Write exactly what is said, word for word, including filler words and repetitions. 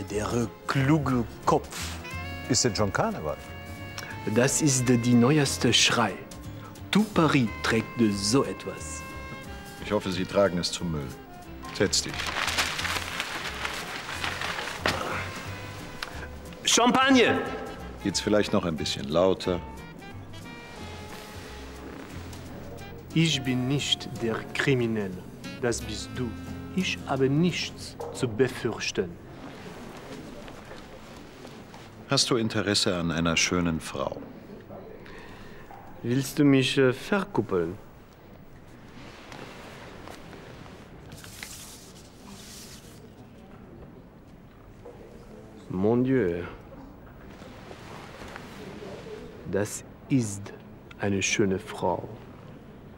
Der kluge Kopf. Ist denn schon Karneval? Das ist die neueste Schrei. Tout Paris trägt so etwas. Ich hoffe, Sie tragen es zum Müll. Setz dich. Champagner! Geht's vielleicht noch ein bisschen lauter? Ich bin nicht der Kriminelle. Das bist du. Ich habe nichts zu befürchten. Hast du Interesse an einer schönen Frau? Willst du mich äh, verkuppeln? Mon Dieu. Das ist eine schöne Frau.